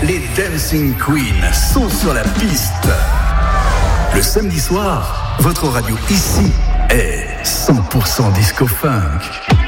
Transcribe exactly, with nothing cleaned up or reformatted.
les Dancing Queens sont sur la piste. Le samedi soir, votre radio ici est cent pour cent disco funk.